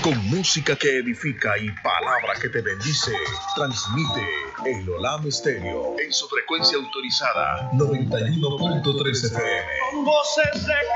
Con música que edifica y palabra que te bendice, transmite el Olam Stereo en su frecuencia autorizada 91.3 FM. Con voces de